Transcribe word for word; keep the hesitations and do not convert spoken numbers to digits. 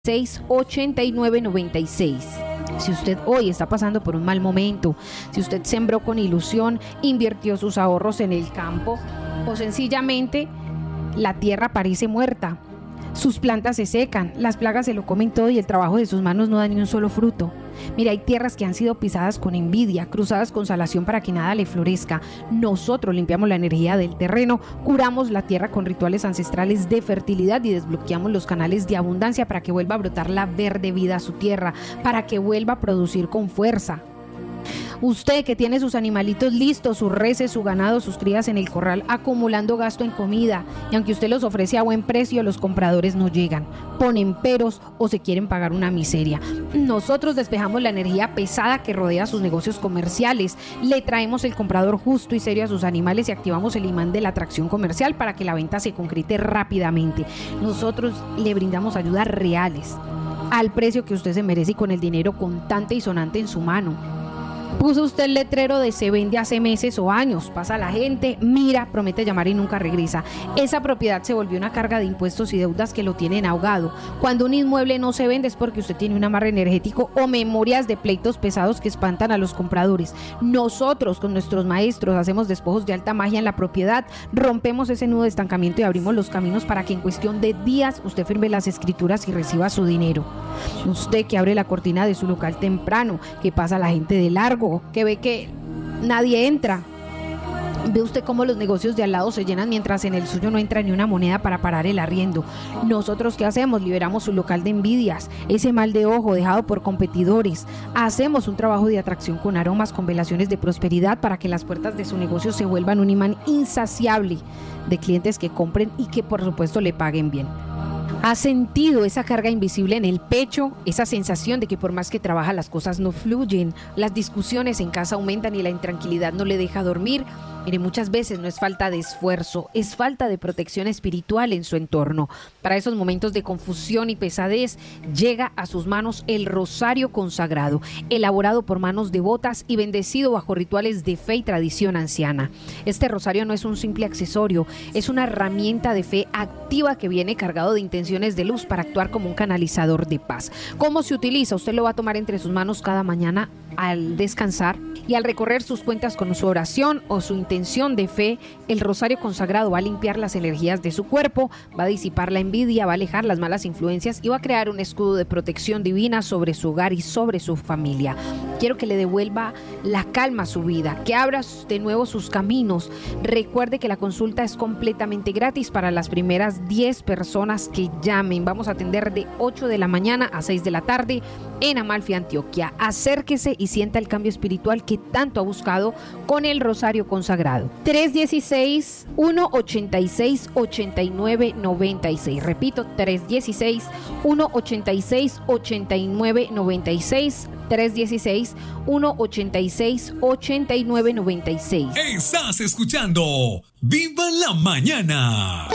seis ochenta y nueve noventa y seis. Si usted hoy está pasando por un mal momento, si usted sembró con ilusión, invirtió sus ahorros en el campo o sencillamente la tierra parece muerta, sus plantas se secan, las plagas se lo comen todo y el trabajo de sus manos no da ni un solo fruto. Mira, hay tierras que han sido pisadas con envidia, cruzadas con salación para que nada le florezca. Nosotros limpiamos la energía del terreno, curamos la tierra con rituales ancestrales de fertilidad y desbloqueamos los canales de abundancia para que vuelva a brotar la verde vida a su tierra, para que vuelva a producir con fuerza. Usted que tiene sus animalitos listos, sus reses, su ganado, sus crías en el corral, acumulando gasto en comida, y aunque usted los ofrece a buen precio, los compradores no llegan, ponen peros o se quieren pagar una miseria. Nosotros despejamos la energía pesada que rodea sus negocios comerciales, le traemos el comprador justo y serio a sus animales y activamos el imán de la atracción comercial para que la venta se concrete rápidamente. Nosotros le brindamos ayudas reales, al precio que usted se merece y con el dinero contante y sonante en su mano. Puso usted el letrero de se vende hace meses o años, pasa la gente, mira, promete llamar y nunca regresa. Esa propiedad se volvió una carga de impuestos y deudas que lo tienen ahogado. Cuando un inmueble no se vende es porque usted tiene un amarre energético o memorias de pleitos pesados que espantan a los compradores. Nosotros con nuestros maestros hacemos despojos de alta magia en la propiedad, rompemos ese nudo de estancamiento y abrimos los caminos para que en cuestión de días usted firme las escrituras y reciba su dinero. Usted que abre la cortina de su local temprano, que pasa la gente de largo, que ve que nadie entra. Ve usted cómo los negocios de al lado se llenan mientras en el suyo no entra ni una moneda para parar el arriendo. Nosotros, ¿qué hacemos? Liberamos su local de envidias, ese mal de ojo dejado por competidores. Hacemos un trabajo de atracción con aromas, con velaciones de prosperidad para que las puertas de su negocio se vuelvan un imán insaciable de clientes que compren y que por supuesto le paguen bien. ¿Ha sentido esa carga invisible en el pecho? Esa sensación de que por más que trabaja las cosas no fluyen, las discusiones en casa aumentan y la intranquilidad no le deja dormir. Mire, muchas veces no es falta de esfuerzo, es falta de protección espiritual en su entorno. Para esos momentos de confusión y pesadez, llega a sus manos el rosario consagrado, elaborado por manos devotas y bendecido bajo rituales de fe y tradición anciana. Este rosario no es un simple accesorio, es una herramienta de fe activa que viene cargado de intenciones de luz para actuar como un canalizador de paz. ¿Cómo se utiliza? Usted lo va a tomar entre sus manos cada mañana al descansar y al recorrer sus cuentas con su oración o su intención de fe. El rosario consagrado va a limpiar las energías de su cuerpo, va a disipar la envidia, va a alejar las malas influencias y va a crear un escudo de protección divina sobre su hogar y sobre su familia. Quiero que le devuelva la calma a su vida, que abra de nuevo sus caminos. Recuerde que la consulta es completamente gratis para las primeras diez personas que llamen. Vamos a atender de ocho de la mañana a seis de la tarde en Amalfi, Antioquia. Acérquese y sienta el cambio espiritual que tanto ha buscado con el rosario consagrado. tres uno seis, uno ocho seis, ocho nueve nueve seis. Repito, tres uno seis, uno ocho seis, ocho nueve nueve seis. tres uno seis, uno ocho seis, ocho nueve nueve seis. Estás escuchando Viva la Mañana.